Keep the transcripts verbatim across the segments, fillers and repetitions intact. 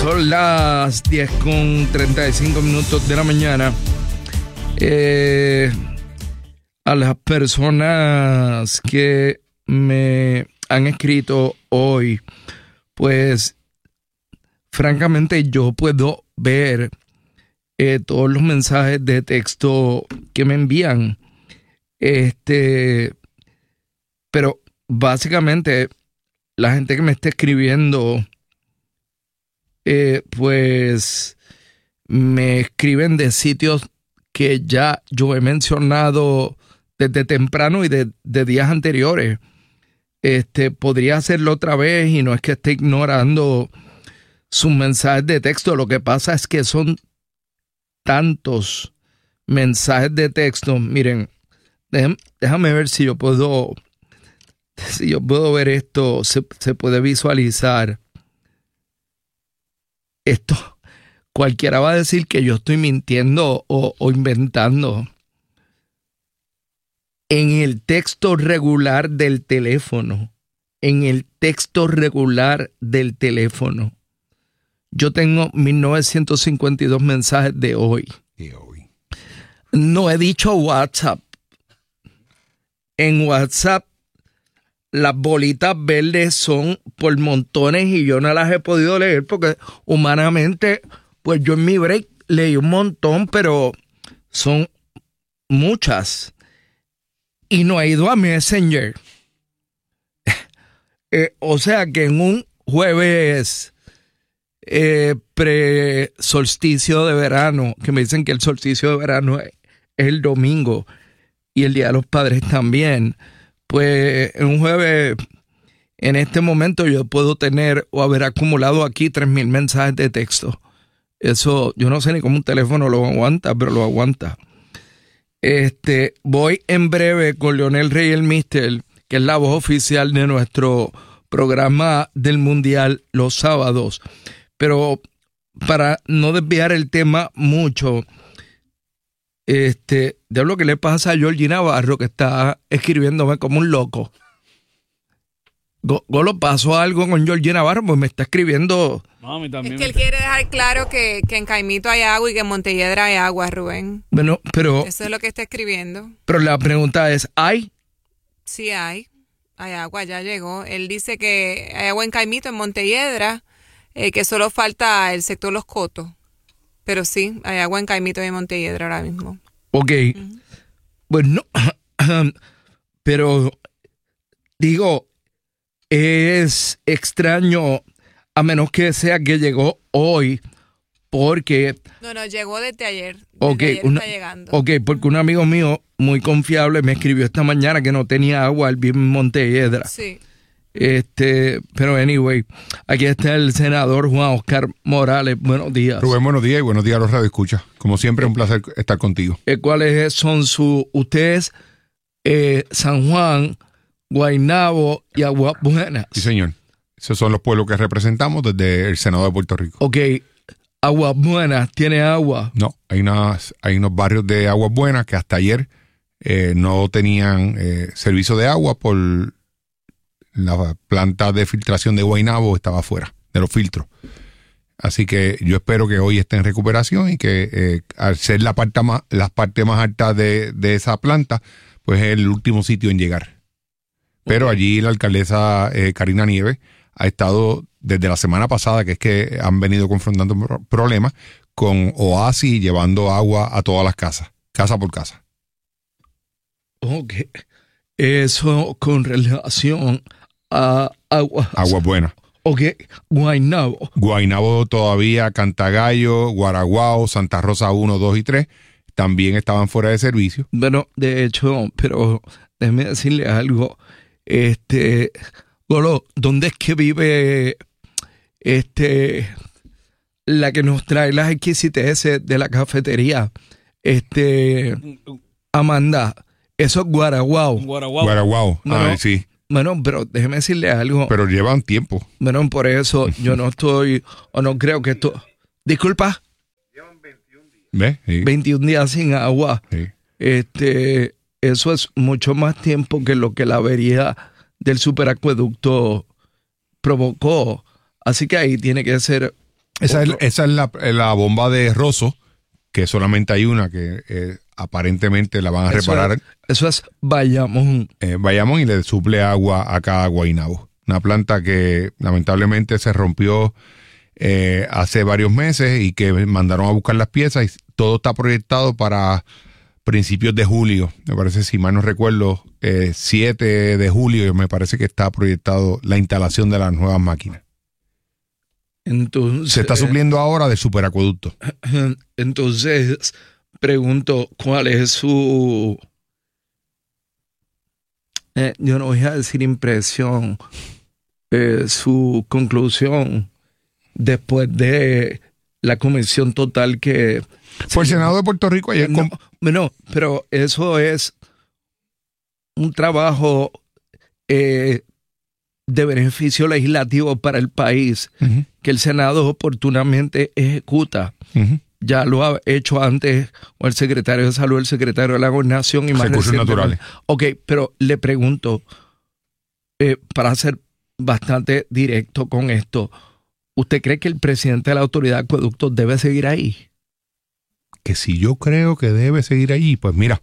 Son las diez con treinta y cinco minutos de la mañana. Eh, a las personas que me han escrito hoy, pues francamente yo puedo ver eh, todos los mensajes de texto que me envían. Este, pero básicamente la gente que me está escribiendo, eh, pues me escriben de sitios que ya yo he mencionado desde temprano y de, de días anteriores. Este, podría hacerlo otra vez y no es que esté ignorando sus mensajes de texto. Lo que pasa es que son tantos mensajes de texto. Miren, déjame, déjame ver si yo puedo, si yo puedo ver esto, se, se puede visualizar. Esto, cualquiera va a decir que yo estoy mintiendo o, o inventando. En el texto regular del teléfono, en el texto regular del teléfono, yo tengo mil novecientos cincuenta y dos mensajes de hoy. De hoy. No he dicho WhatsApp. En WhatsApp, las bolitas verdes son por montones y yo no las he podido leer porque humanamente, pues yo en mi break leí un montón, pero son muchas. Y no he ido a Messenger. eh, o sea que en un jueves eh, pre-solsticio de verano, que me dicen que el solsticio de verano es, es el domingo y el Día de los Padres también, pues en un jueves, en este momento yo puedo tener o haber acumulado aquí tres mil mensajes de texto. Eso, yo no sé ni cómo un teléfono lo aguanta, pero lo aguanta. Este, voy en breve con Leonel Rey el Mister, que es la voz oficial de nuestro programa del Mundial los sábados. Pero para no desviar el tema mucho, este, de lo que le pasa a Georgie Navarro, que está escribiéndome como un loco. Golo, pasó algo con Georgie Navarro, pues me está escribiendo. Mami, también es que él quiere dejar claro que, que en Caimito hay agua y que en Montelledra hay agua, Rubén. Bueno, pero... Eso es lo que está escribiendo. Pero la pregunta es, ¿hay? Sí hay. Hay agua, ya llegó. Él dice que hay agua en Caimito, en Montelledra, eh, que solo falta el sector Los Cotos. Pero sí, hay agua en Caimito y en Montelledra ahora mismo. Ok. Uh-huh. Bueno, pero digo, es extraño, a menos que sea que llegó hoy, porque... No, no, llegó desde ayer. Desde okay, ayer una, está llegando. Ok, porque un amigo mío muy confiable me escribió esta mañana que no tenía agua al bien Montelledra. Sí. Este, pero anyway, aquí está el senador Juan Oscar Morales. Buenos días. Rubén, buenos días y buenos días a los radioescuchas. Como siempre, un placer estar contigo. ¿Cuáles son sus, ustedes, eh, San Juan, Guaynabo y Aguas Buenas? Sí, señor. Esos son los pueblos que representamos desde el Senado de Puerto Rico. Ok, Aguas Buenas, ¿tiene agua? No, hay, unas, hay unos barrios de Aguas Buenas que hasta ayer eh, no tenían eh, servicio de agua por la planta de filtración de Guaynabo, estaba fuera de los filtros. Así que yo espero que hoy esté en recuperación y que eh, al ser la parte más, la parte más alta de, de esa planta, pues es el último sitio en llegar. Pero okay. Allí la alcaldesa eh, Karina Nieves ha estado desde la semana pasada, que es que han venido confrontando problemas con Oasis llevando agua a todas las casas, casa por casa. Ok. Eso con relación a Aguas. Aguas Buenas. Ok, Guaynabo. Guaynabo todavía, Cantagallo, Guaraguao, Santa Rosa uno, dos y tres también estaban fuera de servicio. Bueno, de hecho, pero déjeme decirle algo. Este, Golo, ¿dónde es que vive este la que nos trae las exquisiteces de la cafetería? Este, Amanda, eso es Guaraguao. Guaraguao. Guaraguao, bueno, ah, sí. Bueno, pero déjeme decirle algo. Pero llevan tiempo. Bueno, por eso yo no estoy, o no creo que esto... Disculpa. Llevan veintiún días. ¿Ves? Sí. veintiún días sin agua. Sí. Este, eso es mucho más tiempo que lo que la avería del superacueducto provocó. Así que ahí tiene que ser Esa es, esa es la, la bomba de Rosso, que solamente hay una que eh, aparentemente la van a eso reparar. Es, eso es Bayamón. Eh, Bayamón y le suple agua acá a Guaynabo. Una planta que lamentablemente se rompió eh, hace varios meses y que mandaron a buscar las piezas y todo está proyectado para principios de julio. Me parece, si mal no recuerdo, eh, siete de julio me parece que está proyectado la instalación de las nuevas máquinas. Entonces, se está supliendo ahora del superacueducto. Entonces, pregunto, ¿cuál es su, eh, yo no voy a decir impresión, eh, su conclusión después de la comisión total que... Fue el Senado de Puerto Rico ayer. No, no, pero eso es un trabajo eh, de beneficio legislativo para el país, uh-huh, que el Senado oportunamente ejecuta. Uh-huh. Ya lo ha hecho antes o el secretario de Salud, el secretario de la Gobernación y más recursos naturales. Ok, pero le pregunto, eh, para ser bastante directo con esto, ¿usted cree que el presidente de la Autoridad de Acueductos debe seguir ahí? Que si yo creo que debe seguir allí, pues mira,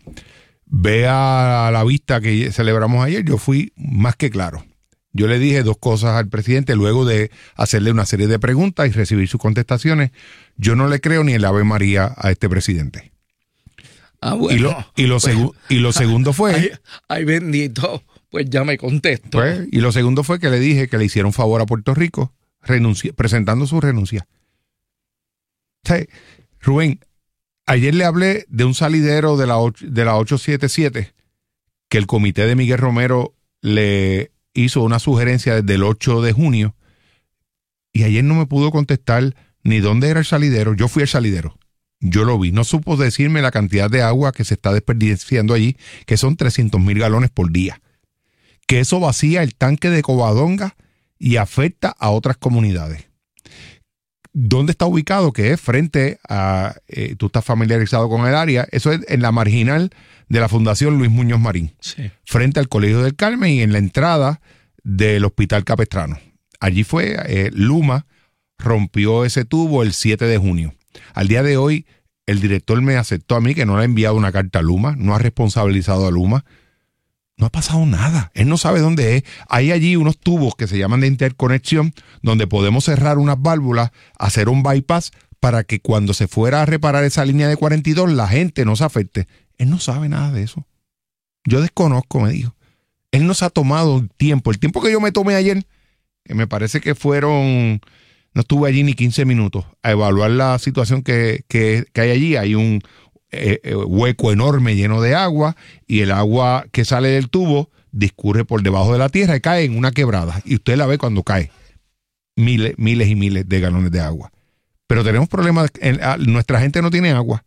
vea la vista que celebramos ayer, yo fui más que claro. Yo le dije dos cosas al presidente luego de hacerle una serie de preguntas y recibir sus contestaciones. Yo no le creo ni el Ave María a este presidente. Ah, bueno. Y lo, y lo, bueno, segu- y lo segundo fue... Ay, ay, bendito, pues ya me contesto. Pues, y lo segundo fue que le dije que le hicieron favor a Puerto Rico renunci- presentando su renuncia. O sea, Rubén, ayer le hablé de un salidero de la, de la ocho setenta y siete que el comité de Miguel Romero le hizo una sugerencia desde el ocho de junio y ayer no me pudo contestar ni dónde era el salidero. Yo fui al salidero, yo lo vi, no supo decirme la cantidad de agua que se está desperdiciando allí, que son trescientos mil galones por día, que eso vacía el tanque de Covadonga y afecta a otras comunidades. ¿Dónde está ubicado? Que es frente a, eh, tú estás familiarizado con el área, eso es en la marginal de la Fundación Luis Muñoz Marín, sí, frente al Colegio del Carmen y en la entrada del Hospital Capestrano. Allí fue, eh, Luma rompió ese tubo el siete de junio. Al día de hoy, el director me aceptó a mí que no le ha enviado una carta a Luma, no ha responsabilizado a Luma. No ha pasado nada. Él no sabe dónde es. Hay allí unos tubos que se llaman de interconexión donde podemos cerrar unas válvulas, hacer un bypass para que cuando se fuera a reparar esa línea de cuarenta y dos la gente no se afecte. Él no sabe nada de eso. Yo desconozco, me dijo. Él no se ha tomado tiempo. El tiempo que yo me tomé ayer, que me parece que fueron, no estuve allí ni quince minutos, a evaluar la situación que, que, que hay allí. Hay un eh, eh, hueco enorme lleno de agua y el agua que sale del tubo discurre por debajo de la tierra y cae en una quebrada. Y usted la ve cuando cae. Miles, miles y miles de galones de agua. Pero tenemos problemas. En, nuestra gente no tiene agua.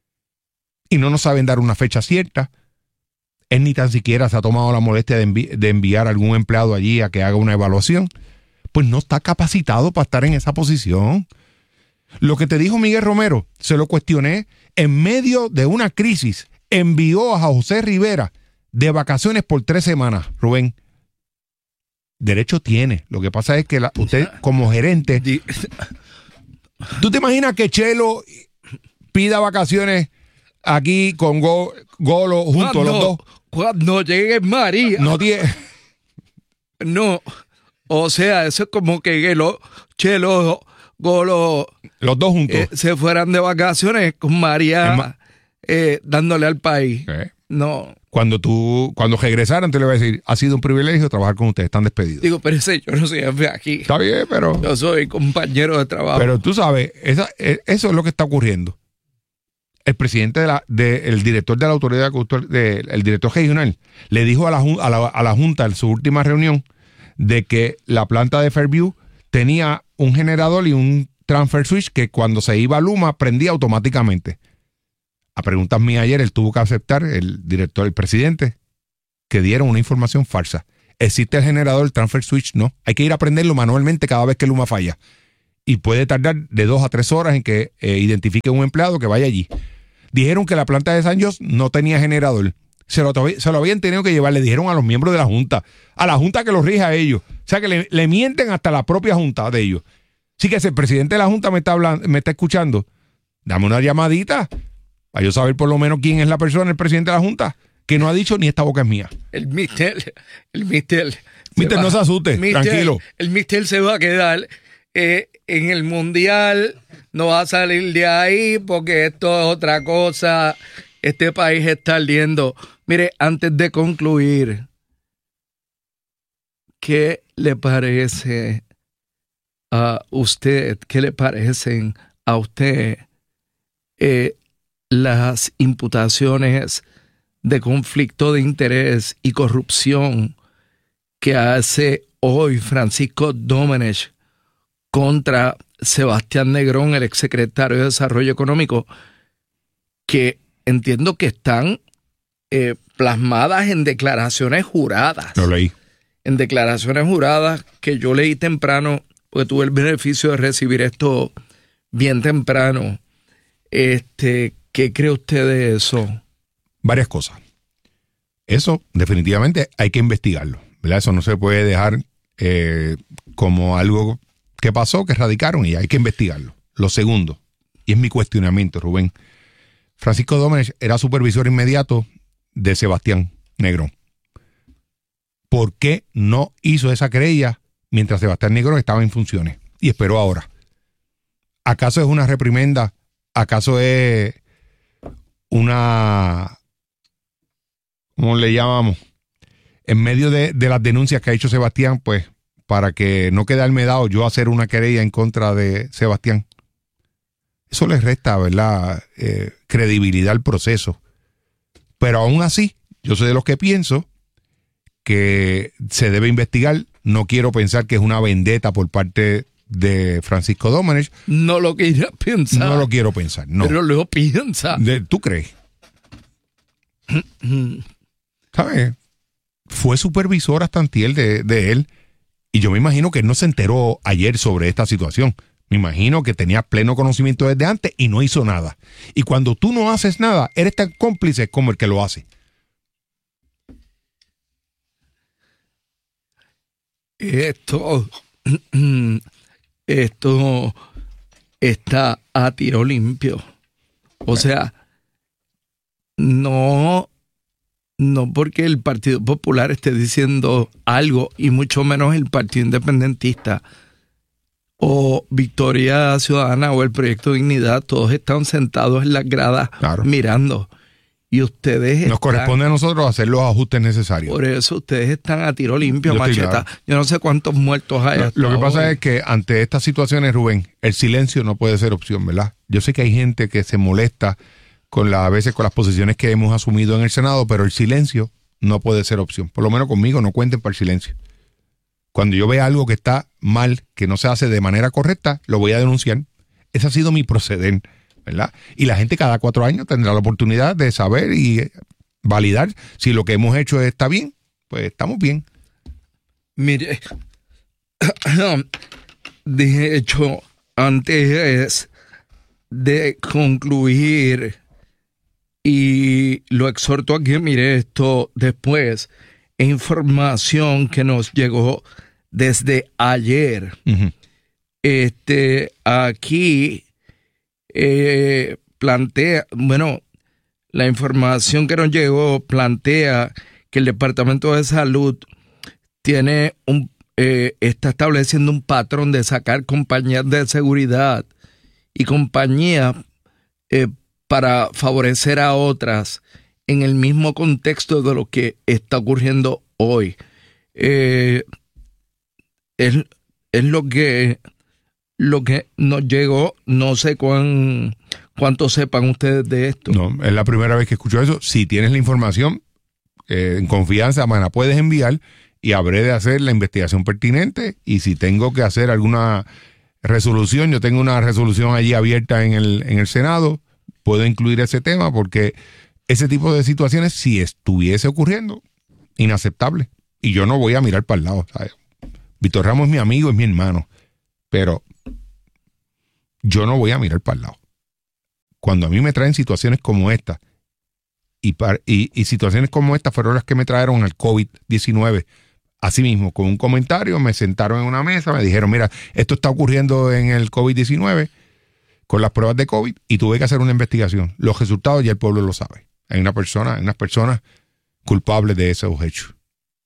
Y no nos saben dar una fecha cierta. Él ni tan siquiera se ha tomado la molestia de, envi- de enviar a algún empleado allí a que haga una evaluación. Pues no está capacitado para estar en esa posición. Lo que te dijo Miguel Romero, se lo cuestioné, en medio de una crisis, envió a José Rivera de vacaciones por tres semanas, Rubén. Derecho tiene. Lo que pasa es que la, usted como gerente, ¿tú te imaginas que Chelo pida vacaciones aquí con Go, Golo junto a los dos? Cuando llegue María. No tiene. No. O sea, eso es como que lo, Chelo, Golo. Los dos juntos. Eh, se fueran de vacaciones con María ma- eh, dándole al país. ¿Eh? No. Cuando tú, cuando regresaran, te le voy a decir, ha sido un privilegio trabajar con ustedes, están despedidos. Digo, pero ese yo no soy jefe aquí. Está bien, pero. Yo soy compañero de trabajo. Pero tú sabes, esa, eso es lo que está ocurriendo. El presidente de la, de, el director de la autoridad, de, el director regional, le dijo a la, a, la, a la Junta en su última reunión de que la planta de Fairview tenía un generador y un transfer switch que cuando se iba a Luma prendía automáticamente. A preguntas mías ayer, él tuvo que aceptar, el director, el presidente, que dieron una información falsa. ¿Existe el generador, el transfer switch? No. Hay que ir a prenderlo manualmente cada vez que Luma falla. Y puede tardar de dos a tres horas en que eh, identifique un empleado que vaya allí. Dijeron que la planta de San José no tenía generador. Se lo, se lo habían tenido que llevar, le dijeron a los miembros de la Junta, a la Junta que los rige a ellos. O sea que le, le mienten hasta la propia Junta de ellos. O Sí, que si el presidente de la Junta me está hablando, me está escuchando, dame una llamadita para yo saber por lo menos quién es la persona, el presidente de la Junta, que no ha dicho ni esta boca es mía. El mister, el mister. Mister, no se asuste, mister, tranquilo. El mister se va a quedar eh, en el mundial, no va a salir de ahí porque esto es otra cosa. Este país está ardiendo. Mire, antes de concluir, ¿qué le parece a usted, qué le parecen a usted eh, las imputaciones de conflicto de interés y corrupción que hace hoy Francisco Domenech contra Sebastián Negrón, el exsecretario de Desarrollo Económico, que entiendo que están eh, plasmadas en declaraciones juradas? Lo leí. En declaraciones juradas que yo leí temprano, porque tuve el beneficio de recibir esto bien temprano. Este, ¿qué cree usted de eso? Varias cosas. Eso definitivamente hay que investigarlo, ¿verdad? Eso no se puede dejar eh, como algo que pasó, que radicaron, y hay que investigarlo. Lo segundo, y es mi cuestionamiento, Rubén, Francisco Domenech era supervisor inmediato de Sebastián Negrón. ¿Por qué no hizo esa querella mientras Sebastián Negrón estaba en funciones y esperó ahora? ¿Acaso es una reprimenda? ¿Acaso es una, ¿cómo le llamamos? En medio de, de las denuncias que ha hecho Sebastián, pues, para que no quedarme dado yo hacer una querella en contra de Sebastián. Eso les resta, ¿verdad?, eh, credibilidad al proceso. Pero aún así, yo soy de los que pienso que se debe investigar. No quiero pensar que es una vendetta por parte de Francisco Domenech. No lo quiero pensar. No lo quiero pensar, no. Pero lo piensa. De, ¿Tú crees? ¿Sabes? Fue supervisor hasta antier de, de él, y yo me imagino que él no se enteró ayer sobre esta situación. Me imagino que tenía pleno conocimiento desde antes y no hizo nada. Y cuando tú no haces nada, eres tan cómplice como el que lo hace. Esto, esto está a tiro limpio. O sea, no, no porque el Partido Popular esté diciendo algo, y mucho menos el Partido Independentista o Victoria Ciudadana o el Proyecto Dignidad, todos están sentados en las gradas, claro, mirando. Y ustedes Nos están, corresponde a nosotros hacer los ajustes necesarios. Por eso ustedes están a tiro limpio, Macheta. Claro. Yo no sé cuántos muertos hay. Lo, lo que pasa hoy es que ante estas situaciones, Rubén, el silencio no puede ser opción, ¿verdad? Yo sé que hay gente que se molesta con la, a veces con las posiciones que hemos asumido en el Senado, pero el silencio no puede ser opción. Por lo menos conmigo no cuenten para el silencio. Cuando yo vea algo que está mal, que no se hace de manera correcta, lo voy a denunciar. Ese ha sido mi proceder, ¿verdad? Y la gente cada cuatro años tendrá la oportunidad de saber y validar si lo que hemos hecho está bien, pues estamos bien. Mire, de hecho, antes de concluir, y lo exhorto a que mire esto después, información que nos llegó desde ayer. Uh-huh. Este, aquí eh, plantea, bueno, la información que nos llegó plantea que el Departamento de Salud tiene un, eh, está estableciendo un patrón de sacar compañías de seguridad y compañías eh, para favorecer a otras en el mismo contexto de lo que está ocurriendo hoy. Eh, es, es lo que lo que nos llegó. No sé cuán, cuánto sepan ustedes de esto. No, es la primera vez que escucho eso. Si tienes la información eh, en confianza, me la puedes enviar y habré de hacer la investigación pertinente. Y si tengo que hacer alguna resolución, yo tengo una resolución allí abierta en el, en el Senado, puedo incluir ese tema, porque ese tipo de situaciones, si estuviese ocurriendo, inaceptable. Y yo no voy a mirar para el lado, ¿sabes? Víctor Ramos es mi amigo, es mi hermano, pero yo no voy a mirar para el lado. Cuando a mí me traen situaciones como esta, y, par, y, y situaciones como esta fueron las que me trajeron al COVID diecinueve, así mismo, con un comentario, me sentaron en una mesa, me dijeron, mira, esto está ocurriendo en el COVID diecinueve, con las pruebas de COVID, y tuve que hacer una investigación. Los resultados ya el pueblo lo sabe. Hay una persona, hay unas personas culpables de esos hechos.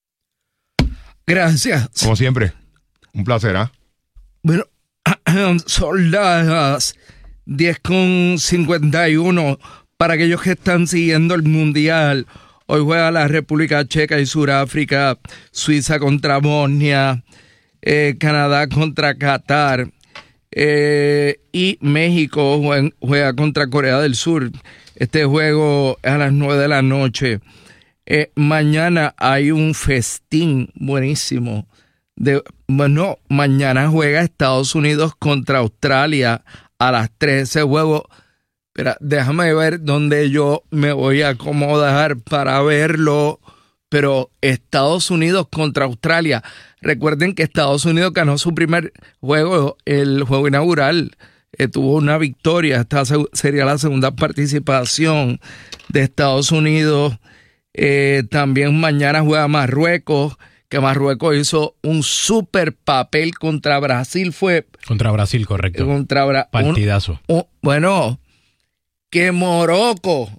Gracias. Como siempre, un placer, ¿ah? ¿eh? Bueno, son las diez con cincuenta y uno. Para aquellos que están siguiendo el Mundial, hoy juega la República Checa y Sudáfrica, Suiza contra Bosnia, eh, Canadá contra Qatar, eh, y México juega, juega contra Corea del Sur. Este juego es a las nueve de la noche. Eh, mañana hay un festín buenísimo. De, bueno, mañana juega Estados Unidos contra Australia a las trece. Juego, espera, déjame ver dónde yo me voy a acomodar para verlo. Pero Estados Unidos contra Australia. Recuerden que Estados Unidos ganó su primer juego, el juego inaugural. Eh, tuvo una victoria. Esta sería la segunda participación de Estados Unidos. Eh, también mañana juega Marruecos, que Marruecos hizo un super papel contra Brasil. Fue contra Brasil, correcto. Contra Bra- Partidazo. Un, un, bueno, que Morocco,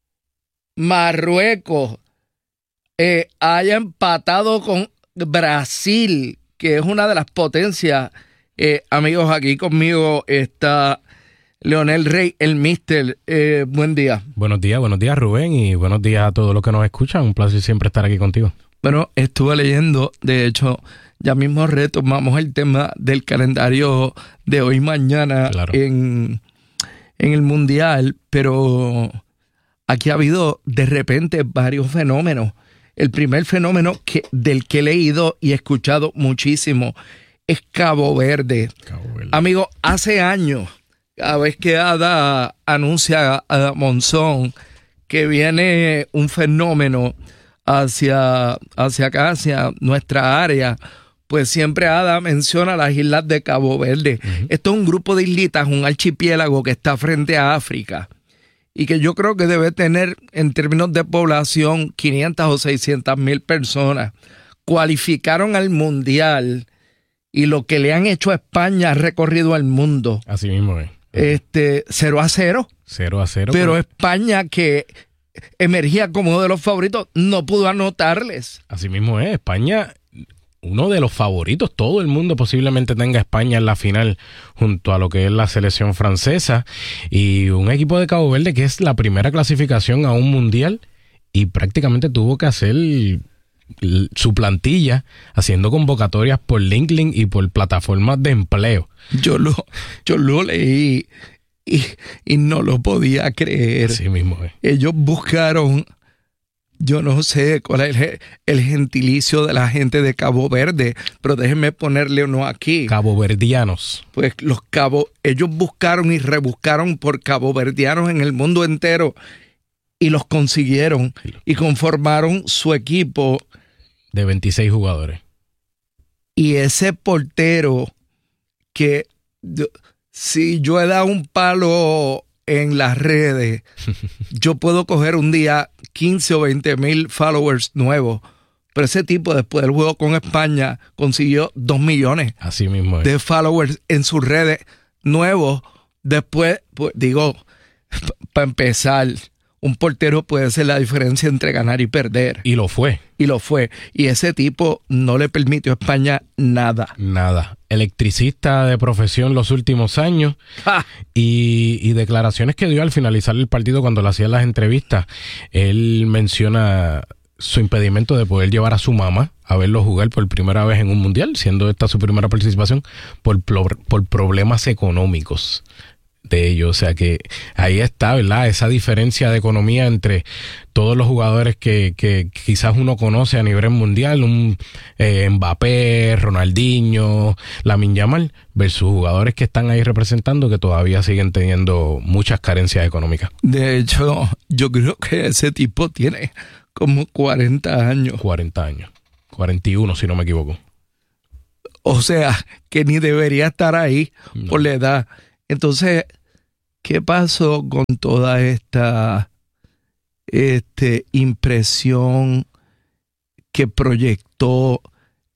Marruecos, eh, haya empatado con Brasil, que es una de las potencias. Eh, amigos, aquí conmigo está Leonel Rey, el Mister. Eh, buen día. Buenos días, buenos días Rubén, y buenos días a todos los que nos escuchan. Un placer siempre estar aquí contigo. Bueno, estuve leyendo, de hecho, ya mismo retomamos el tema del calendario de hoy y mañana, claro, en, en el Mundial, pero aquí ha habido de repente varios fenómenos. El primer fenómeno que, del que he leído y escuchado muchísimo es Cabo Verde. Cabo Verde. Amigo, hace años, cada vez que Ada anuncia a Monzón que viene un fenómeno hacia, hacia acá, hacia nuestra área, pues siempre Ada menciona las islas de Cabo Verde. Uh-huh. Esto es un grupo de islitas, un archipiélago que está frente a África y que yo creo que debe tener, en términos de población, quinientas o seiscientas mil personas. Cualificaron al Mundial y lo que le han hecho a España ha recorrido al mundo. Así mismo es. Este, cero a cero. Cero a cero. Pero pues España, que emergía como uno de los favoritos, no pudo anotarles. Así mismo es. España, uno de los favoritos. Todo el mundo posiblemente tenga a España en la final junto a lo que es la selección francesa. Y un equipo de Cabo Verde que es la primera clasificación a un mundial y prácticamente tuvo que hacer su plantilla haciendo convocatorias por LinkedIn y por plataformas de empleo. Yo lo, yo lo leí y, y no lo podía creer. Así mismo es. Ellos buscaron, yo no sé cuál es el, el gentilicio de la gente de Cabo Verde, pero déjenme ponerle uno aquí. Caboverdianos. Pues los cabo, ellos buscaron y rebuscaron por caboverdianos en el mundo entero y los consiguieron y conformaron su equipo de veintiséis jugadores. Y ese portero que yo, si yo he dado un palo en las redes, yo puedo coger un día quince o veinte mil followers nuevos. Pero ese tipo, después del juego con España, consiguió dos millones Así mismo es. de followers en sus redes nuevos. Después, pues, digo, p- para empezar, un portero puede ser la diferencia entre ganar y perder. Y lo fue. Y lo fue. Y ese tipo no le permitió a España nada. Nada. Electricista de profesión los últimos años. Y, y declaraciones que dio al finalizar el partido cuando le hacían las entrevistas. Él menciona su impedimento de poder llevar a su mamá a verlo jugar por primera vez en un mundial, siendo esta su primera participación, por, por problemas económicos de ellos. O sea que ahí está, ¿verdad? Esa diferencia de economía entre todos los jugadores que, que quizás uno conoce a nivel mundial, un eh, Mbappé, Ronaldinho, Lamine Yamal, versus jugadores que están ahí representando que todavía siguen teniendo muchas carencias económicas. De hecho, yo creo que ese tipo tiene como cuarenta años. cuarenta años. cuarenta y uno, si no me equivoco. O sea, que ni debería estar ahí no. por la edad. Entonces, ¿qué pasó con toda esta este, impresión que proyectó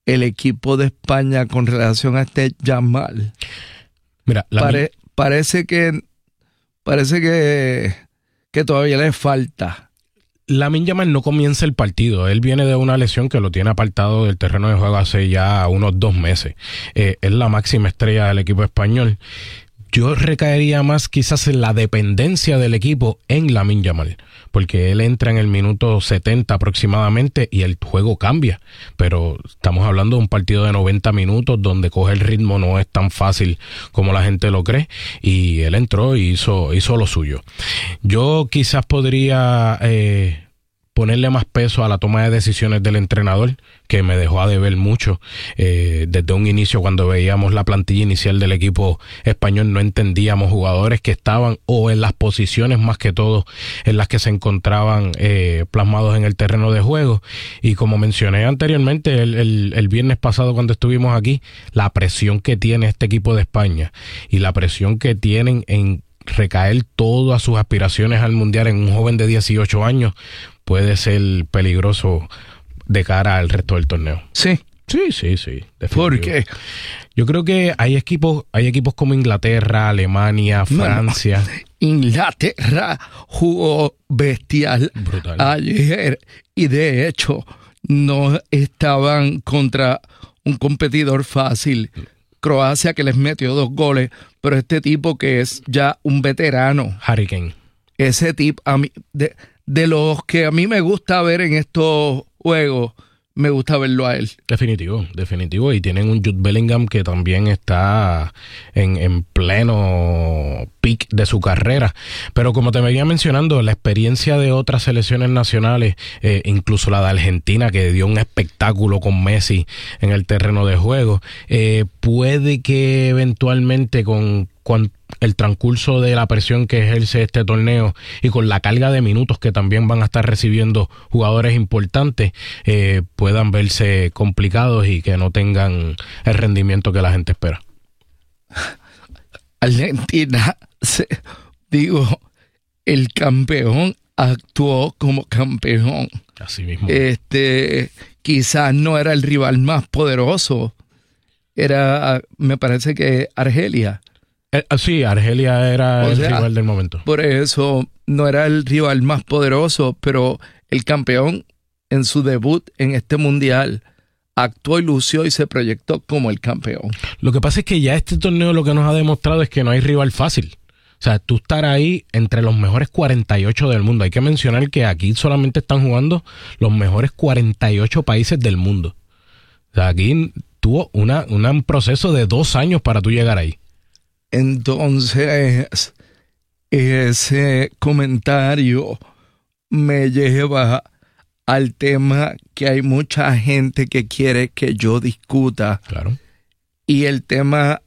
el equipo de España con relación a este Yamal? Mira, la Pare, parece que parece que, que todavía le falta. Lamine Yamal no comienza el partido. Él viene de una lesión que lo tiene apartado del terreno de juego hace ya unos dos meses. Eh, es la máxima estrella del equipo español. Yo recaería más quizás en la dependencia del equipo en Lamine Yamal, porque él entra en el minuto setenta aproximadamente y el juego cambia, pero estamos hablando de un partido de noventa minutos donde coger el ritmo no es tan fácil como la gente lo cree, y él entró y hizo, hizo lo suyo. Yo quizás podría eh, ponerle más peso a la toma de decisiones del entrenador, que me dejó a deber mucho. Eh, desde un inicio, cuando veíamos la plantilla inicial del equipo español, no entendíamos jugadores que estaban o en las posiciones más que todo en las que se encontraban eh, plasmados en el terreno de juego. Y como mencioné anteriormente el, el, el viernes pasado cuando estuvimos aquí, la presión que tiene este equipo de España y la presión que tienen en recaer todas sus aspiraciones al Mundial en un joven de dieciocho años puede ser peligroso de cara al resto del torneo. Sí. Sí, sí, sí. ¿Por qué? Yo creo que hay equipos, hay equipos como Inglaterra, Alemania, Francia. No, no. Inglaterra jugó bestial Brutal. ayer y de hecho no estaban contra un competidor fácil. Croacia, que les metió dos goles, pero este tipo que es ya un veterano. Harry Kane. Ese tipo, a mí, de, de los que a mí me gusta ver en estos juegos, me gusta verlo a él. Definitivo, definitivo. Y tienen un Jude Bellingham que también está en, en pleno peak de su carrera. Pero como te venía mencionando, la experiencia de otras selecciones nacionales, eh, incluso la de Argentina, que dio un espectáculo con Messi en el terreno de juego, eh, puede que eventualmente con, con el transcurso de la presión que ejerce este torneo y con la carga de minutos que también van a estar recibiendo jugadores importantes, eh, puedan verse complicados y que no tengan el rendimiento que la gente espera. Argentina, se, digo, el campeón actuó como campeón. Así mismo. Este, quizás no era el rival más poderoso, era, me parece que Argelia. Eh, sí, Argelia era O el sea, rival del momento. Por eso no era el rival más poderoso, pero el campeón en su debut en este mundial actuó y lució y se proyectó como el campeón. Lo que pasa es que ya este torneo lo que nos ha demostrado es que no hay rival fácil. O sea, tú estar ahí entre los mejores cuarenta y ocho del mundo. Hay que mencionar que aquí solamente están jugando los mejores cuarenta y ocho países del mundo. O sea, aquí tuvo una, una, un proceso de dos años para tú llegar ahí. Entonces, ese comentario me lleva al tema que hay mucha gente que quiere que yo discuta. Claro. Y el tema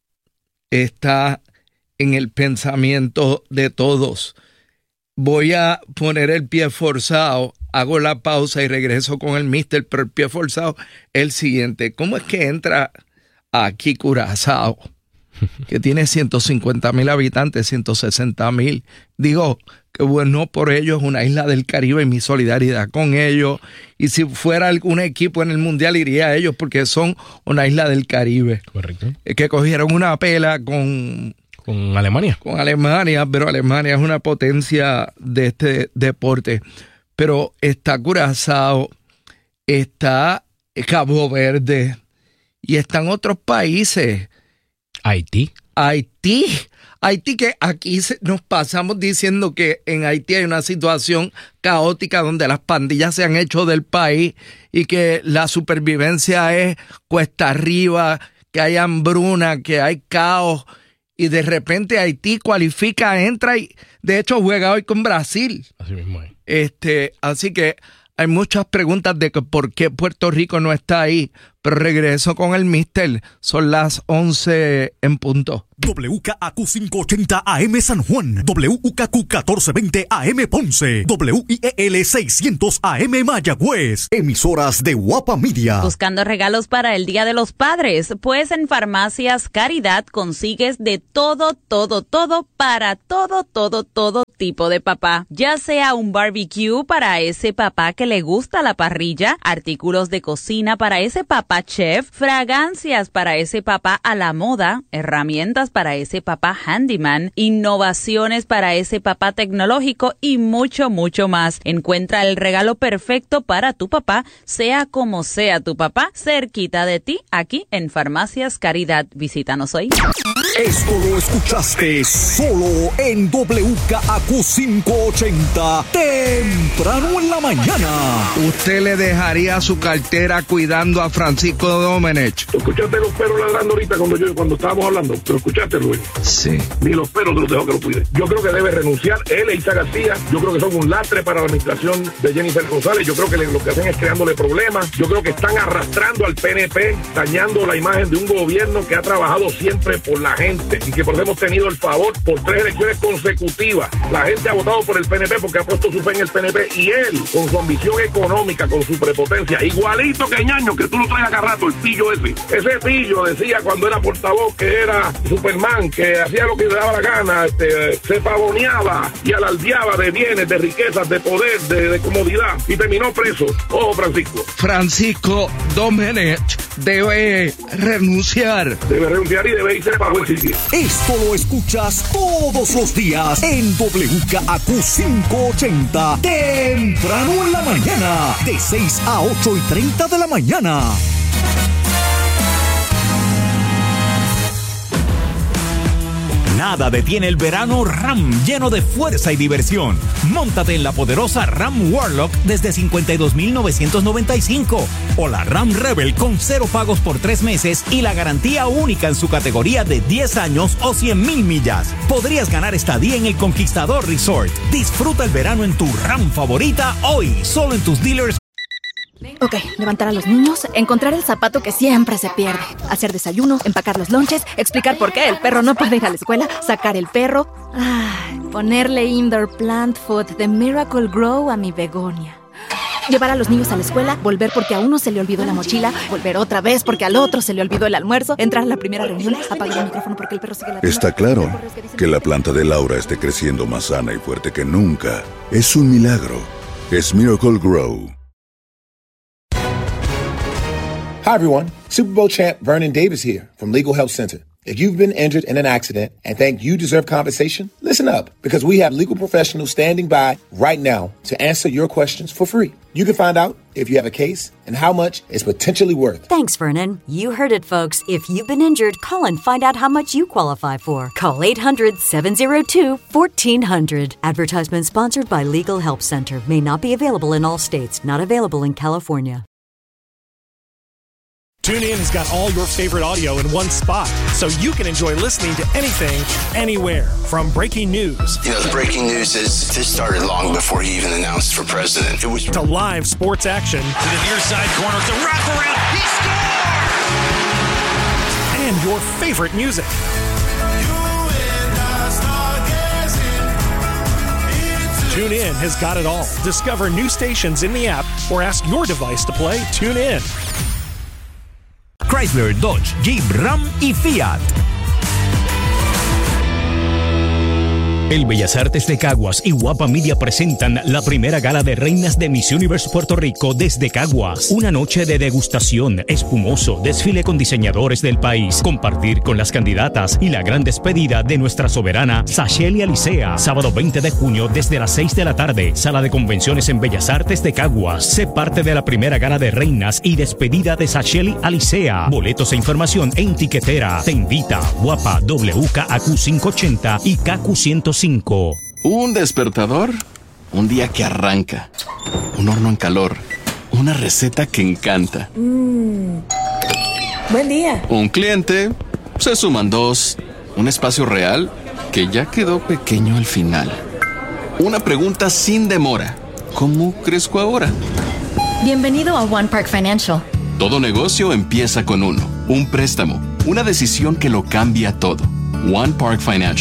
está en el pensamiento de todos. Voy a poner el pie forzado, hago la pausa y regreso con el mister, pero el pie forzado es el siguiente. ¿Cómo es que entra aquí Curazao, que tiene ciento cincuenta mil habitantes, ciento sesenta mil? Digo, que bueno por ellos, una isla del Caribe, y mi solidaridad con ellos. Y si fuera algún equipo en el Mundial, iría a ellos porque son una isla del Caribe. Correcto. Que cogieron una pela con... Con Alemania. Con Alemania, pero Alemania es una potencia de este deporte. Pero está Curazao, está Cabo Verde y están otros países. Haití. Haití. Haití, que aquí se, nos pasamos diciendo que en Haití hay una situación caótica donde las pandillas se han hecho del país y que la supervivencia es cuesta arriba, que hay hambruna, que hay caos. Y de repente Haití cualifica, entra y de hecho juega hoy con Brasil. Así mismo es. Este, así que hay muchas preguntas de que por qué Puerto Rico no está ahí. Pero regreso con el mister. Son las once en punto. W K A Q quinientos ochenta A M San Juan, W K A Q catorce veinte A M Ponce, W I E L seiscientos A M Mayagüez. Emisoras de Guapa Media. Buscando regalos para el Día de los Padres, pues en Farmacias Caridad consigues de todo, todo, todo, para todo, todo, todo tipo de papá, ya sea un barbecue para ese papá que le gusta la parrilla, artículos de cocina para ese papá chef, fragancias para ese papá a la moda, herramientas para ese papá handyman, innovaciones para ese papá tecnológico y mucho, mucho más. Encuentra el regalo perfecto para tu papá, sea como sea tu papá, cerquita de ti, aquí en Farmacias Caridad. Visítanos hoy. Esto lo escuchaste solo en W K A Q quinientos ochenta, temprano en la mañana. ¿Usted le dejaría su cartera cuidando a Francisco Domenech? ¿Tú escuchaste los perros ladrando ahorita cuando yo cuando estábamos hablando? ¿Pero escuchaste, Luis? Sí. Ni los perros te los dejó que lo cuide. Yo creo que debe renunciar él e Isa García. Yo creo que son un lastre para la administración de Jennifer González. Yo creo que le, lo que hacen es creándole problemas. Yo creo que están arrastrando al P N P, dañando la imagen de un gobierno que ha trabajado siempre por la gente y que por eso hemos tenido el favor por tres elecciones consecutivas. La gente ha votado por el P N P porque ha puesto su fe en el P N P y él, con su ambición económica, con su prepotencia, igualito que Ñaño, que tú lo traes acá rato, el pillo ese. Ese pillo decía cuando era portavoz que era Superman, que hacía lo que le daba la gana, este, se pavoneaba y alardeaba de bienes, de riquezas, de poder, de, de comodidad y terminó preso. Ojo, Francisco. Francisco Domenech debe renunciar. Debe renunciar y debe irse para buen sitio. Esto lo escuchas todos los días en W K A Q quinientos ochenta, temprano en la mañana, de seis a ocho y treinta de la mañana. Nada detiene el verano RAM, lleno de fuerza y diversión. Móntate en la poderosa RAM Warlock desde cincuenta y dos mil novecientos noventa y cinco o la RAM Rebel con cero pagos por tres meses y la garantía única en su categoría de diez años o cien mil millas. Podrías ganar estadía en el Conquistador Resort. Disfruta el verano en tu RAM favorita hoy, solo en tus dealers. Ok, levantar a los niños, encontrar el zapato que siempre se pierde, hacer desayuno, empacar los lonches, explicar por qué el perro no puede ir a la escuela, sacar el perro, ay, ponerle indoor plant food de Miracle Grow a mi begonia. Llevar a los niños a la escuela, volver porque a uno se le olvidó la mochila, volver otra vez porque al otro se le olvidó el almuerzo, entrar a la primera reunión, apagar el micrófono porque el perro sigue la... Está claro que la planta de Laura esté creciendo más sana y fuerte que nunca. Es un milagro. Es Miracle Grow. Hi, everyone. Super Bowl champ Vernon Davis here from Legal Help Center. If you've been injured in an accident and think you deserve compensation, listen up, because we have legal professionals standing by right now to answer your questions for free. You can find out if you have a case and how much it's potentially worth. Thanks, Vernon. You heard it, folks. If you've been injured, call and find out how much you qualify for. Call eight hundred, seven oh two, one four hundred. Advertisement sponsored by Legal Help Center. May not be available in all states. Not available in California. TuneIn has got all your favorite audio in one spot, so you can enjoy listening to anything, anywhere. From breaking news. You know, the breaking news is this started long before he even announced for president. It was to live sports action. To the near side corner, to wraparound. He scores! And your favorite music. TuneIn has got it all. Discover new stations in the app or ask your device to play TuneIn. Chrysler, Dodge, Jeep, Ram y Fiat. El Bellas Artes de Caguas y Guapa Media presentan la primera gala de reinas de Miss Universe Puerto Rico desde Caguas. Una noche de degustación, espumoso, desfile con diseñadores del país, compartir con las candidatas y la gran despedida de nuestra soberana Sasheli Alicea. Sábado veinte de junio desde las seis de la tarde, sala de convenciones en Bellas Artes de Caguas. Sé parte de la primera gala de reinas y despedida de Sasheli Alicea. Boletos e información en Tiquetera. Te invita Guapa W K A Q quinientos ochenta y K Q ciento cinco. Un despertador, un día que arranca, un horno en calor, una receta que encanta. Mmm, buen día. Un cliente, se suman dos, un espacio real que ya quedó pequeño al final. Una pregunta sin demora, ¿cómo crezco ahora? Bienvenido a One Park Financial. Todo negocio empieza con uno, un préstamo, una decisión que lo cambia todo. One Park Financial.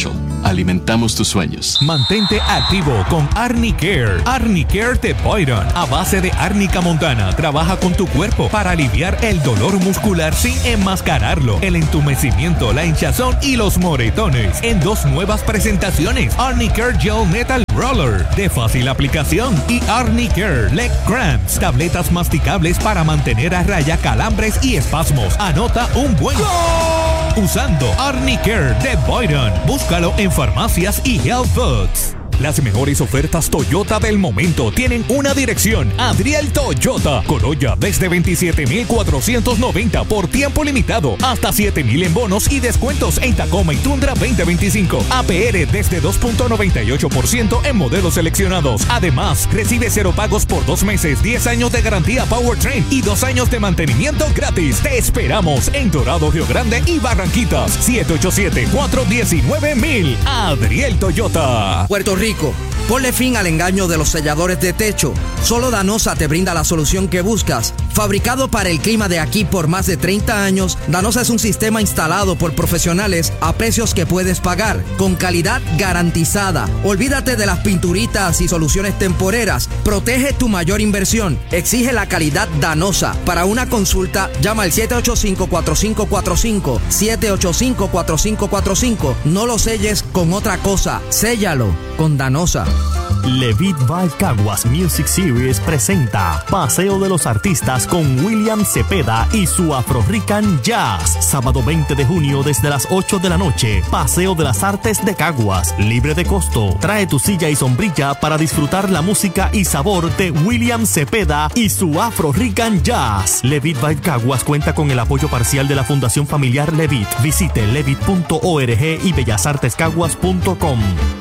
alimentamos tus sueños. Mantente activo con Arnicare. Arnicare de Boyron, a base de árnica montana, trabaja con tu cuerpo para aliviar el dolor muscular sin enmascararlo, el entumecimiento, la hinchazón y los moretones. En dos nuevas presentaciones: Arnicare Gel Metal Roller, de fácil aplicación, y Arnicare Leg Cramps, tabletas masticables para mantener a raya calambres y espasmos. Anota un buen ¡Gol! Usando Arnicare de Boyron. Búscalo en farmacias y health foods. Las mejores ofertas Toyota del momento tienen una dirección: Adriel Toyota. Corolla desde veintisiete mil cuatrocientos noventa por tiempo limitado, hasta siete mil en bonos y descuentos en Tacoma y Tundra veinte veinticinco. A P R desde dos punto noventa y ocho por ciento en modelos seleccionados. Además, recibe cero pagos por dos meses, diez años de garantía Powertrain y dos años de mantenimiento gratis. Te esperamos en Dorado, Río Grande y Barranquitas. siete ocho siete, cuatro uno nueve, mil. Adriel Toyota. Puerto Rico. Ponle fin al engaño de los selladores de techo. Solo Danosa te brinda la solución que buscas. Fabricado para el clima de aquí por más de treinta años, Danosa es un sistema instalado por profesionales a precios que puedes pagar, con calidad garantizada. Olvídate de las pinturitas y soluciones temporeras. Protege tu mayor inversión. Exige la calidad Danosa. Para una consulta, llama al siete ocho cinco, cuatro cinco cuatro cinco, siete ocho cinco, cuatro cinco cuatro cinco. No lo selles con otra cosa. Séllalo con Danosa. Levitt Vibe Caguas Music Series presenta Paseo de los Artistas con William Cepeda y su Afro Rican Jazz. Sábado veinte de junio desde las ocho de la noche. Paseo de las Artes de Caguas, libre de costo. Trae tu silla y sombrilla para disfrutar la música y sabor de William Cepeda y su Afro Rican Jazz. Levitt Vibe Caguas cuenta con el apoyo parcial de la Fundación Familiar Levitt. Visite levitt punto org y bellas artes caguas punto com.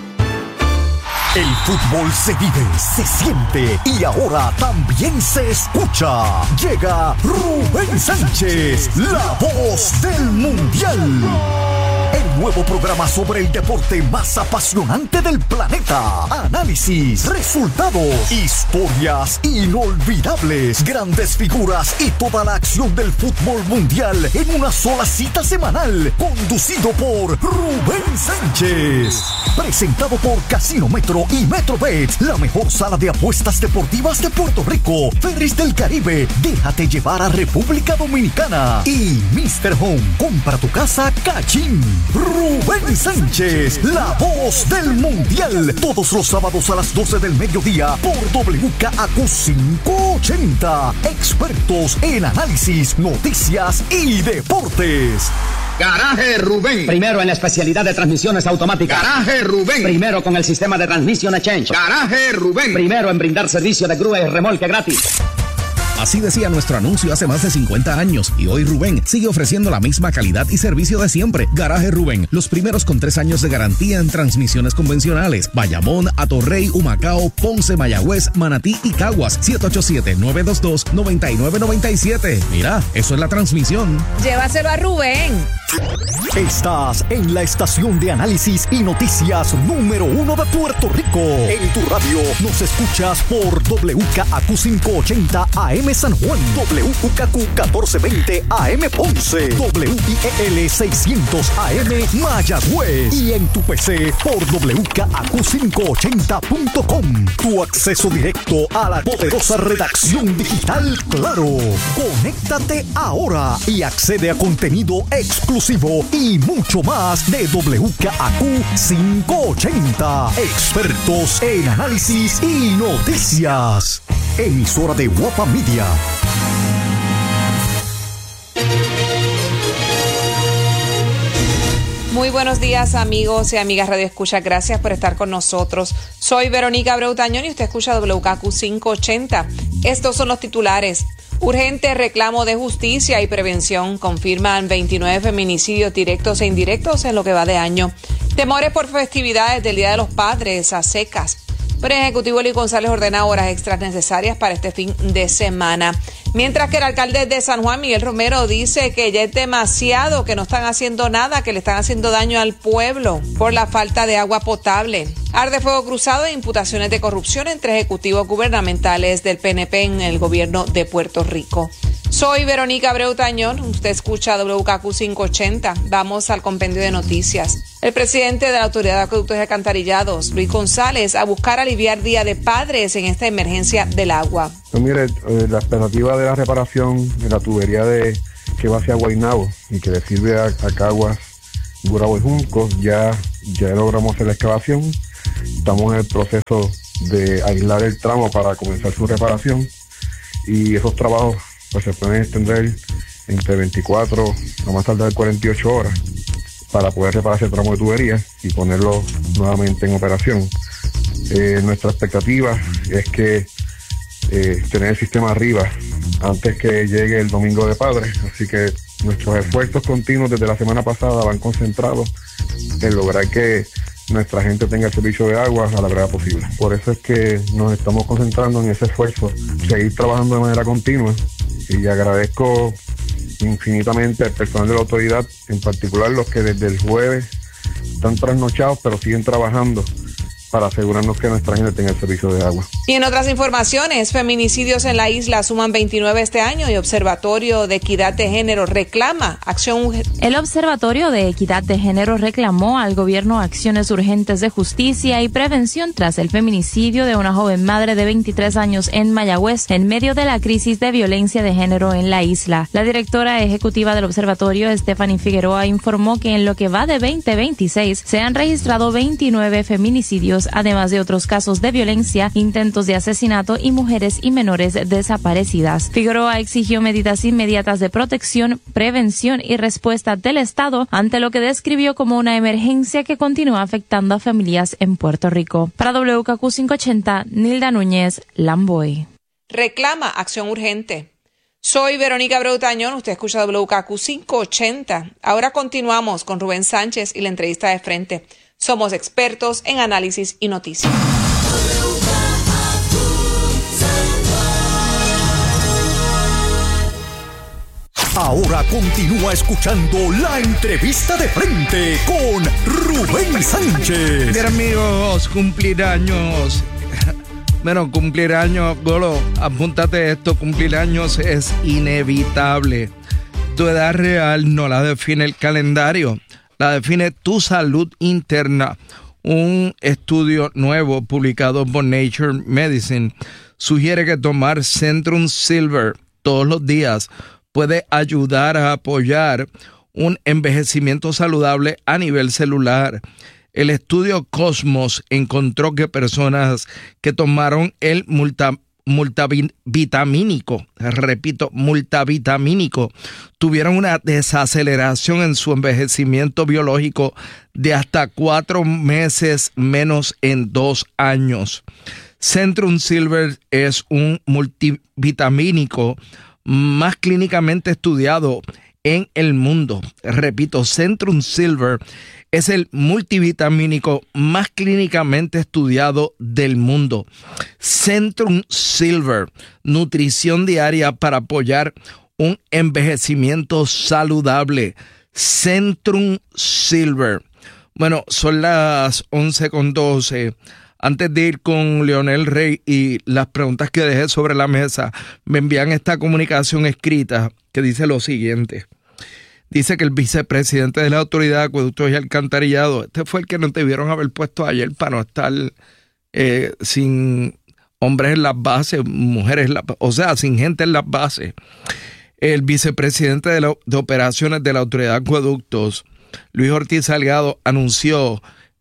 El fútbol se vive, se siente y ahora también se escucha. Llega Rubén Sánchez, la voz del Mundial. El nuevo programa sobre el deporte más apasionante del planeta. Análisis, resultados, historias inolvidables, grandes figuras y toda la acción del fútbol mundial en una sola cita semanal. Conducido por Rubén Sánchez. Presentado por Casino Metro y MetroBet, la mejor sala de apuestas deportivas de Puerto Rico. Ferris del Caribe, déjate llevar a República Dominicana. Y mister Home, compra tu casa Cachín. Rubén Sánchez, la voz del Mundial. Todos los sábados a las doce del mediodía por W K A Q quinientos ochenta. Expertos en análisis, noticias y deportes. Garaje Rubén. Primero en la especialidad de transmisiones automáticas. Garaje Rubén. Primero con el sistema de Transmission Exchange. Garaje Rubén. Primero en brindar servicio de grúa y remolque gratis. Así decía nuestro anuncio hace más de cincuenta años y hoy Rubén sigue ofreciendo la misma calidad y servicio de siempre. Garaje Rubén, los primeros con tres años de garantía en transmisiones convencionales. Bayamón, Atorrey, Humacao, Ponce, Mayagüez, Manatí y Caguas. siete ocho siete, nueve dos dos, nueve nueve nueve siete. Mira, eso es la transmisión. Llévaselo a Rubén. Estás en la estación de análisis y noticias número uno de Puerto Rico. En tu radio nos escuchas por W K A Q quinientos ochenta A M San Juan, W U K Q catorce veinte A M Ponce, W I E L seiscientos A M Mayagüez y en tu P C por W K A Q quinientos ochenta punto com. Tu acceso directo a la poderosa redacción digital Claro. Conéctate ahora y accede a contenido exclusivo y mucho más de W K A Q quinientos ochenta. Expertos en análisis y noticias. Emisora de Guapa Media. Muy buenos días, amigos y amigas Radio Escucha. Gracias por estar con nosotros. Soy Verónica Abreu Tañón y usted escucha W K Q quinientos ochenta. Estos son los titulares. Urgente reclamo de justicia y prevención. Confirman veintinueve feminicidios directos e indirectos en lo que va de año. Temores por festividades del Día de los Padres a secas. Pero el Ejecutivo Luis González ordena horas extras necesarias para este fin de semana. Mientras que el alcalde de San Juan, Miguel Romero, dice que ya es demasiado, que no están haciendo nada, que le están haciendo daño al pueblo por la falta de agua potable. Arde fuego cruzado e imputaciones de corrupción entre ejecutivos gubernamentales del P N P en el gobierno de Puerto Rico. Soy Verónica Abreu Tañón, usted escucha W K Q quinientos ochenta. Vamos al compendio de noticias. El presidente de la Autoridad de Acueductos y Alcantarillados, Luis González, a buscar aliviar Día de Padres en esta emergencia del agua. Pues mire, eh, la expectativa de la reparación de la tubería de que va hacia Guaynabo y que le sirve a, a Caguas, Gurabo y Juncos, ya, ya logramos hacer la excavación. Estamos en el proceso de aislar el tramo para comenzar su reparación y esos trabajos pues se pueden extender entre veinticuatro, a más tardar cuarenta y ocho horas para poder reparar ese tramo de tubería y ponerlo nuevamente en operación. Eh, nuestra expectativa es que eh, tener el sistema arriba antes que llegue el Domingo de Padres, así que nuestros esfuerzos continuos desde la semana pasada van concentrados en lograr que nuestra gente tenga el servicio de agua a la brevedad posible. Por eso es que nos estamos concentrando en ese esfuerzo, seguir trabajando de manera continua, y agradezco infinitamente al personal de la autoridad, en particular los que desde el jueves están trasnochados pero siguen trabajando para asegurarnos que nuestra gente tenga el servicio de agua. Y en otras informaciones, feminicidios en la isla suman veintinueve este año y Observatorio de Equidad de Género reclama acción urgente. El Observatorio de Equidad de Género reclamó al gobierno acciones urgentes de justicia y prevención tras el feminicidio de una joven madre de veintitrés años en Mayagüez en medio de la crisis de violencia de género en la isla. La directora ejecutiva del observatorio, Stephanie Figueroa, informó que en lo que va de veinte veintiséis se han registrado veintinueve feminicidios, además de otros casos de violencia, intentos de asesinato y mujeres y menores desaparecidas. Figueroa exigió medidas inmediatas de protección, prevención y respuesta del Estado ante lo que describió como una emergencia que continúa afectando a familias en Puerto Rico. Para W K Q quinientos ochenta, Nilda Núñez, Lamboy. Reclama acción urgente. Soy Verónica Abreu Tañón, usted escucha W K Q quinientos ochenta. Ahora continuamos con Rubén Sánchez y la entrevista de frente. Somos expertos en análisis y noticias. Ahora continúa escuchando la entrevista de frente con Rubén Sánchez. Bien, amigos, cumplir años. Bueno, cumplir años, Golo, apúntate esto, cumplir años es inevitable. Tu edad real no la define el calendario, la define tu salud interna. Un estudio nuevo publicado por Nature Medicine sugiere que tomar Centrum Silver todos los días puede ayudar a apoyar un envejecimiento saludable a nivel celular. El estudio Cosmos encontró que personas que tomaron el multa, multivitamínico, repito, multivitamínico, tuvieron una desaceleración en su envejecimiento biológico de hasta cuatro meses menos en dos años. Centrum Silver es un multivitamínico más clínicamente estudiado en el mundo. Repito, Centrum Silver es el multivitamínico más clínicamente estudiado del mundo. Centrum Silver, nutrición diaria para apoyar un envejecimiento saludable. Centrum Silver. Bueno, son las once con doce. Antes de ir con Leonel Rey y las preguntas que dejé sobre la mesa, me envían esta comunicación escrita que dice lo siguiente. Dice que el vicepresidente de la Autoridad de Acueductos y Alcantarillados, este fue el que nos debieron haber puesto ayer para no estar eh, sin hombres en las bases, mujeres en las bases, o sea, sin gente en las bases. El vicepresidente de, la, de Operaciones de la Autoridad de Acueductos, Luis Ortiz Salgado, anunció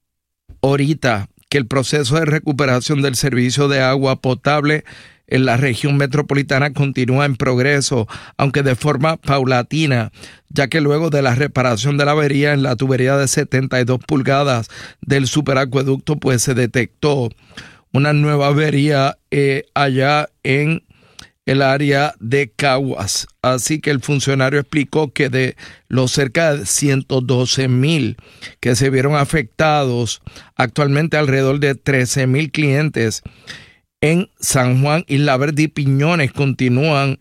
ahorita que el proceso de recuperación del servicio de agua potable en la región metropolitana continúa en progreso, aunque de forma paulatina, ya que luego de la reparación de la avería en la tubería de setenta y dos pulgadas del superacueducto, pues se detectó una nueva avería eh, allá en el área de Caguas. Así que el funcionario explicó que de los cerca de ciento doce mil que se vieron afectados, actualmente alrededor de trece mil clientes en San Juan, Isla Verde y Piñones continúan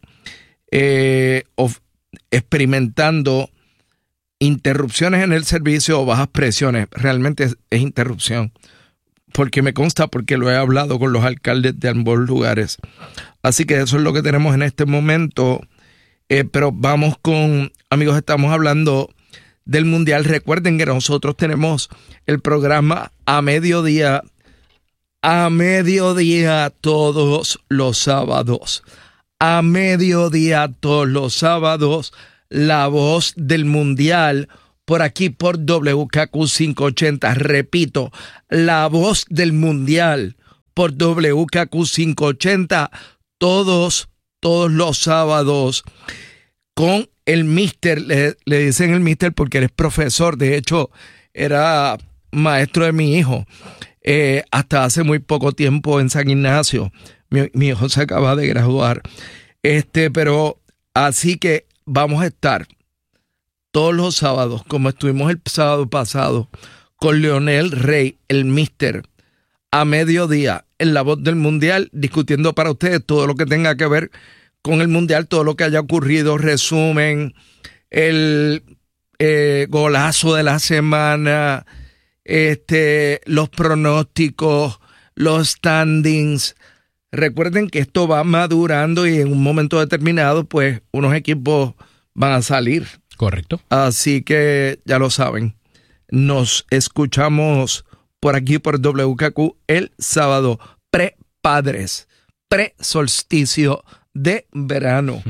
eh, of, experimentando interrupciones en el servicio o bajas presiones. Realmente es, es interrupción, porque me consta, porque lo he hablado con los alcaldes de ambos lugares. Así que eso es lo que tenemos en este momento Eh, pero vamos con, amigos, estamos hablando del Mundial. Recuerden que nosotros tenemos el programa a mediodía, a mediodía todos los sábados. A mediodía todos los sábados, La Voz del Mundial, por aquí por W K Q quinientos ochenta. Repito, La Voz del Mundial por W K Q quinientos ochenta, todos, todos los sábados, con el mister, le, le dicen el mister porque él es profesor, de hecho, era maestro de mi hijo, eh, hasta hace muy poco tiempo en San Ignacio. Mi, mi hijo se acaba de graduar. Este, pero así que vamos a estar todos los sábados, como estuvimos el sábado pasado, con Leonel Rey, el mister, a mediodía, en La Voz del Mundial, discutiendo para ustedes todo lo que tenga que ver con el Mundial, todo lo que haya ocurrido, resumen, el eh, golazo de la semana, este, los pronósticos, los standings. Recuerden que esto va madurando y en un momento determinado, pues, unos equipos van a salir. Correcto. Así que ya lo saben. Nos escuchamos por aquí por W K Q el sábado, pre-Padres, pre-solsticio de verano.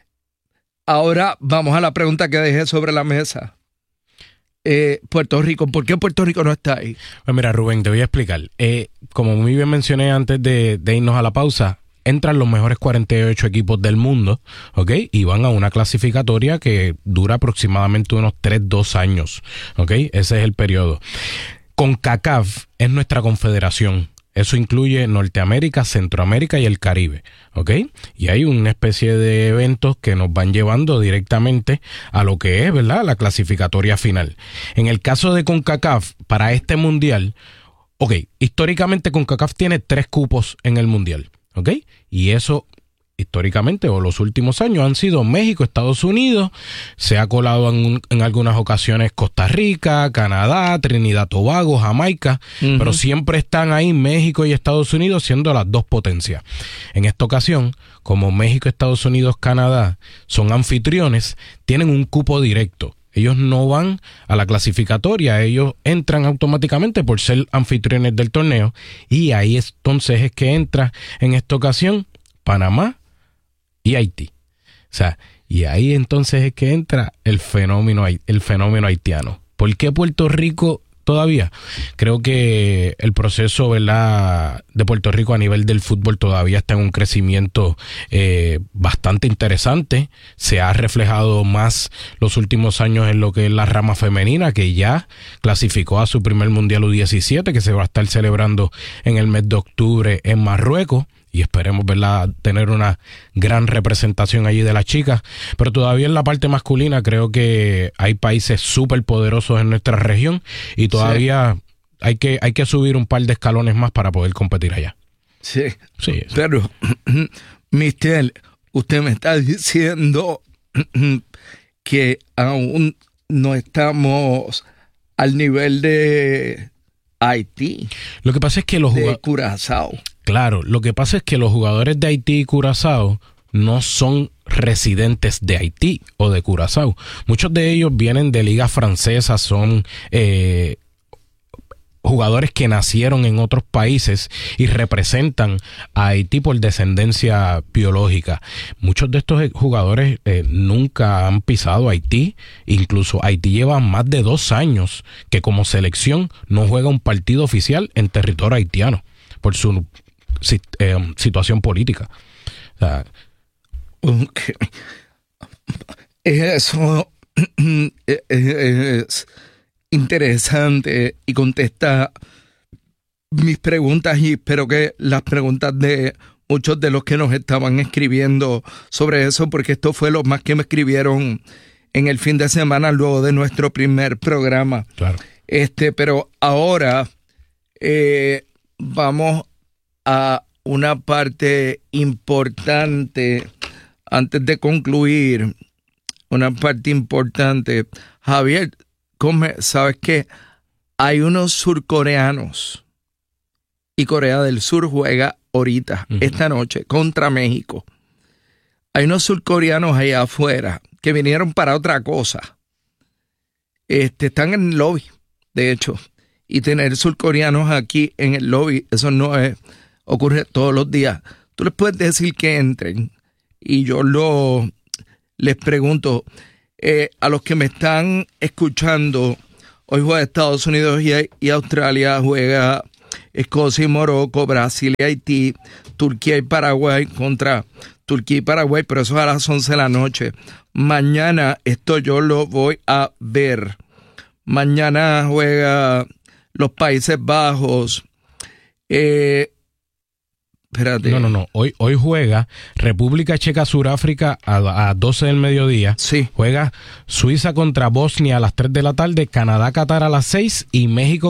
Ahora vamos a la pregunta que dejé sobre la mesa. Eh, Puerto Rico, ¿por qué Puerto Rico no está ahí? Pues mira, Rubén, te voy a explicar. Eh, como muy bien mencioné antes de, de irnos a la pausa, entran los mejores cuarenta y ocho equipos del mundo, ¿ok? Y van a una clasificatoria que dura aproximadamente unos tres, dos años, ¿ok? Ese es el periodo. CONCACAF es nuestra confederación. Eso incluye Norteamérica, Centroamérica y el Caribe, ¿ok? Y hay una especie de eventos que nos van llevando directamente a lo que es, ¿verdad?, la clasificatoria final. En el caso de CONCACAF, para este mundial, ok, históricamente CONCACAF tiene tres cupos en el mundial, ¿ok? Y eso, históricamente, o los últimos años, han sido México, Estados Unidos, se ha colado en, en algunas ocasiones Costa Rica, Canadá, Trinidad, Tobago, Jamaica, uh-huh. pero siempre están ahí México y Estados Unidos siendo las dos potencias. En esta ocasión, como México, Estados Unidos, Canadá son anfitriones, tienen un cupo directo. Ellos no van a la clasificatoria, ellos entran automáticamente por ser anfitriones del torneo, y ahí es, entonces es que entra en esta ocasión Panamá y Haití. O sea, y ahí entonces es que entra el fenómeno, el fenómeno haitiano. ¿Por qué Puerto Rico todavía? Creo que el proceso, ¿verdad?, de Puerto Rico a nivel del fútbol todavía está en un crecimiento eh, bastante interesante. Se ha reflejado más los últimos años en lo que es la rama femenina, que ya clasificó a su primer Mundial U diecisiete, que se va a estar celebrando en el mes de octubre en Marruecos. Y esperemos, ¿verdad?, tener una gran representación allí de las chicas. Pero todavía en la parte masculina creo que hay países súper poderosos en nuestra región y todavía sí. hay que hay que subir un par de escalones más para poder competir allá. Sí, sí. Pero, mister, usted me está diciendo que aún no estamos al nivel de Haití. Lo que pasa es que los jugadores de Curazao. Claro, lo que pasa es que los jugadores de Haití y Curazao no son residentes de Haití o de Curazao. Muchos de ellos vienen de ligas francesas, son eh, jugadores que nacieron en otros países y representan a Haití por descendencia biológica. Muchos de estos jugadores eh, nunca han pisado Haití. Incluso Haití lleva más de dos años que como selección no juega un partido oficial en territorio haitiano por su eh, situación política. O sea, okay. Eso es interesante y contesta mis preguntas, y espero que las preguntas de muchos de los que nos estaban escribiendo sobre eso, porque esto fue lo más que me escribieron en el fin de semana luego de nuestro primer programa. Claro. Este, pero ahora eh, vamos a una parte importante antes de concluir. Una parte importante. Javier, ¿sabes qué? Hay unos surcoreanos y Corea del Sur juega ahorita, uh-huh. esta noche, contra México. hay unos surcoreanos allá afuera que vinieron para otra cosa. Este, están en el lobby, de hecho. Y tener surcoreanos aquí en el lobby, eso no es, ocurre todos los días. Tú les puedes decir que entren. Y yo lo les pregunto, eh, a los que me están escuchando, hoy juega Estados Unidos y, y Australia, juega Escocia y Morocco, Brasil y Haití, Turquía y Paraguay contra Turquía y Paraguay, pero eso es a las once de la noche. Mañana esto yo lo voy a ver. Mañana juega los Países Bajos. Eh, espérate. No, no, no. Hoy, hoy juega República Checa, Suráfrica a, a doce del mediodía. Sí. Juega Suiza contra Bosnia a las tres de la tarde, Canadá, Qatar a las seis y México